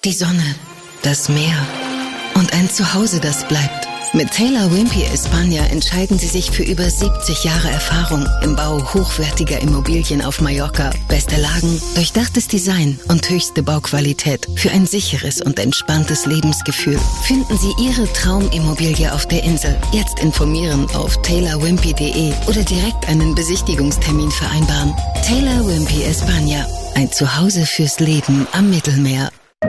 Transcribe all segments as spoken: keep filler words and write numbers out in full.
Die Sonne, das Meer und ein Zuhause, das bleibt. Mit Taylor Wimpey España entscheiden Sie sich für über siebzig Jahre Erfahrung im Bau hochwertiger Immobilien auf Mallorca. Beste Lagen, durchdachtes Design und höchste Bauqualität für ein sicheres und entspanntes Lebensgefühl. Finden Sie Ihre Traumimmobilie auf der Insel. Jetzt informieren auf taylor wimpey punkt de oder direkt einen Besichtigungstermin vereinbaren. Taylor Wimpey España, ein Zuhause fürs Leben am Mittelmeer.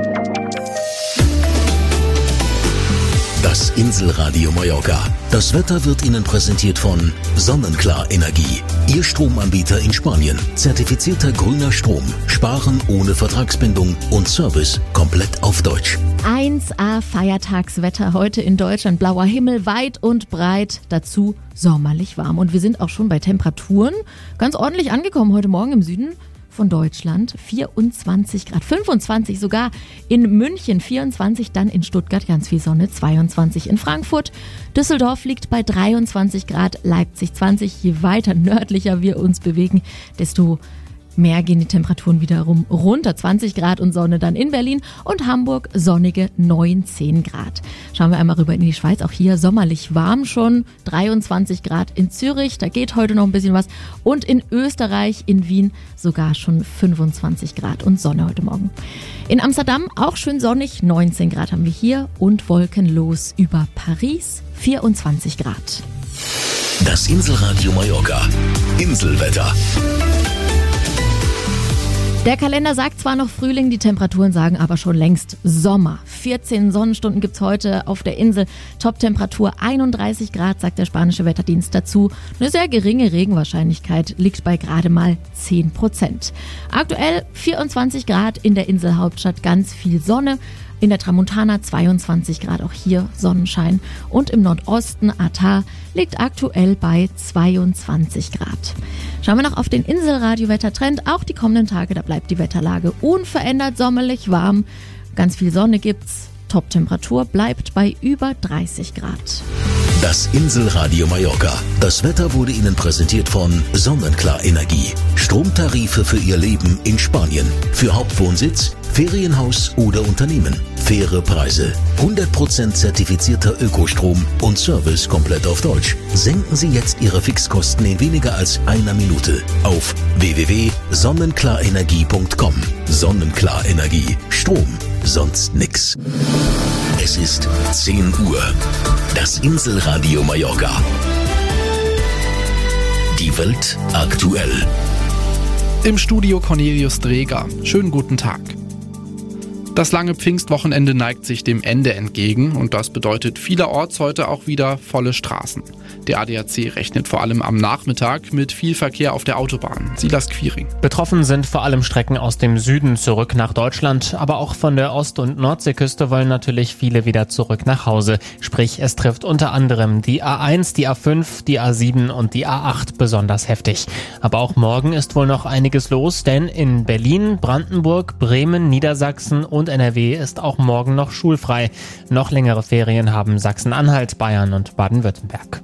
Das Inselradio Mallorca. Das Wetter wird Ihnen präsentiert von Sonnenklar Energie. Ihr Stromanbieter in Spanien. Zertifizierter grüner Strom. Sparen ohne Vertragsbindung und Service komplett auf Deutsch. eins A Feiertagswetter heute in Deutschland. Blauer Himmel, weit und breit. Dazu sommerlich warm. Und wir sind auch schon bei Temperaturen ganz ordentlich angekommen heute Morgen im Süden von Deutschland. vierundzwanzig Grad, fünfundzwanzig sogar in München, vierundzwanzig dann in Stuttgart, ganz viel Sonne, zweiundzwanzig in Frankfurt. Düsseldorf liegt bei dreiundzwanzig Grad, Leipzig zwanzig. Je weiter nördlicher wir uns bewegen, desto mehr gehen die Temperaturen wiederum runter. zwanzig Grad und Sonne dann in Berlin und Hamburg sonnige neunzehn Grad. Schauen wir einmal rüber in die Schweiz. Auch hier sommerlich warm schon. dreiundzwanzig Grad in Zürich, da geht heute noch ein bisschen was. Und in Österreich, in Wien sogar schon fünfundzwanzig Grad und Sonne heute Morgen. In Amsterdam auch schön sonnig, neunzehn Grad haben wir hier und wolkenlos über Paris, vierundzwanzig Grad. Das Inselradio Mallorca. Inselwetter. Der Kalender sagt zwar noch Frühling, die Temperaturen sagen aber schon längst Sommer. vierzehn Sonnenstunden gibt's heute auf der Insel. Toptemperatur einunddreißig Grad, sagt der spanische Wetterdienst dazu. Eine sehr geringe Regenwahrscheinlichkeit liegt bei gerade mal zehn Prozent. Aktuell vierundzwanzig Grad in der Inselhauptstadt, ganz viel Sonne. In der Tramontana zweiundzwanzig Grad, auch hier Sonnenschein. Und im Nordosten, Atar, liegt aktuell bei zweiundzwanzig Grad. Schauen wir noch auf den Inselradio-Wettertrend. Auch die kommenden Tage, da bleibt die Wetterlage unverändert sommerlich warm. Ganz viel Sonne gibt's. Toptemperatur bleibt bei über dreißig Grad. Das Inselradio Mallorca. Das Wetter wurde Ihnen präsentiert von Sonnenklar Energie. Stromtarife für Ihr Leben in Spanien. Für Hauptwohnsitz, Ferienhaus oder Unternehmen. Faire Preise. hundert Prozent zertifizierter Ökostrom und Service komplett auf Deutsch. Senken Sie jetzt Ihre Fixkosten in weniger als einer Minute auf w w w punkt sonnenklarenergie punkt com. Sonnenklar Energie. Strom. Sonst nix. Es ist zehn Uhr. Das Inselradio Mallorca. Die Welt aktuell. Im Studio Cornelius Dreger. Schönen guten Tag. Das lange Pfingstwochenende neigt sich dem Ende entgegen und das bedeutet vielerorts heute auch wieder volle Straßen. Der A D A C rechnet vor allem am Nachmittag mit viel Verkehr auf der Autobahn. Silas Quiring. Betroffen sind vor allem Strecken aus dem Süden zurück nach Deutschland, aber auch von der Ost- und Nordseeküste wollen natürlich viele wieder zurück nach Hause. Sprich, es trifft unter anderem die A eins, die A fünf, die A sieben und die A acht besonders heftig. Aber auch morgen ist wohl noch einiges los, denn in Berlin, Brandenburg, Bremen, Niedersachsen und N R W ist auch morgen noch schulfrei. Noch längere Ferien haben Sachsen-Anhalt, Bayern und Baden-Württemberg.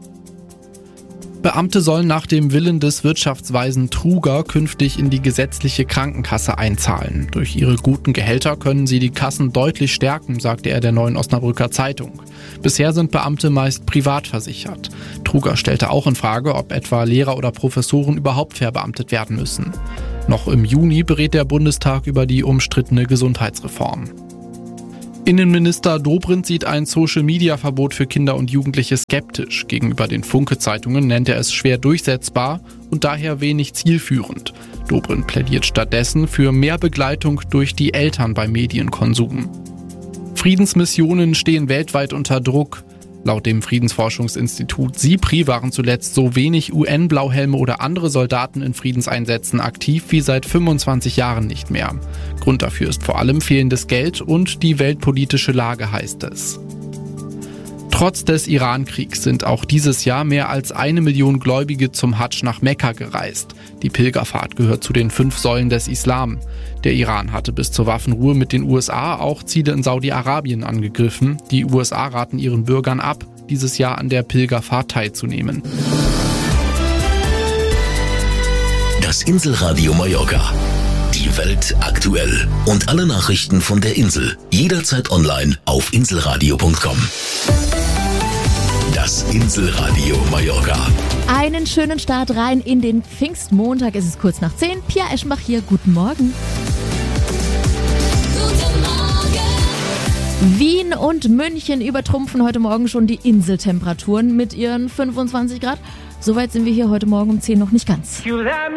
Beamte sollen nach dem Willen des Wirtschaftsweisen Truger künftig in die gesetzliche Krankenkasse einzahlen. Durch ihre guten Gehälter können sie die Kassen deutlich stärken, sagte er der Neuen Osnabrücker Zeitung. Bisher sind Beamte meist privat versichert. Truger stellte auch in Frage, ob etwa Lehrer oder Professoren überhaupt verbeamtet werden müssen. Noch im Juni berät der Bundestag über die umstrittene Gesundheitsreform. Innenminister Dobrindt sieht ein Social-Media-Verbot für Kinder und Jugendliche skeptisch. Gegenüber den Funke-Zeitungen nennt er es schwer durchsetzbar und daher wenig zielführend. Dobrindt plädiert stattdessen für mehr Begleitung durch die Eltern beim Medienkonsum. Friedensmissionen stehen weltweit unter Druck. Laut dem Friedensforschungsinstitut SIPRI waren zuletzt so wenig U N-Blauhelme oder andere Soldaten in Friedenseinsätzen aktiv wie seit fünfundzwanzig Jahren nicht mehr. Grund dafür ist vor allem fehlendes Geld und die weltpolitische Lage, heißt es. Trotz des Iran-Kriegs sind auch dieses Jahr mehr als eine Million Gläubige zum Hadsch nach Mekka gereist. Die Pilgerfahrt gehört zu den fünf Säulen des Islam. Der Iran hatte bis zur Waffenruhe mit den U S A auch Ziele in Saudi-Arabien angegriffen. Die U S A raten ihren Bürgern ab, dieses Jahr an der Pilgerfahrt teilzunehmen. Das Inselradio Mallorca. Die Welt aktuell. Und alle Nachrichten von der Insel. Jederzeit online auf inselradio punkt com. Das Inselradio Mallorca. Einen schönen Start rein in den Pfingstmontag. Es ist kurz nach zehn. Pia Eschenbach hier. Guten Morgen. Guten Morgen. Wien und München übertrumpfen heute Morgen schon die Inseltemperaturen mit ihren fünfundzwanzig Grad. Soweit sind wir hier heute Morgen um zehn noch nicht ganz.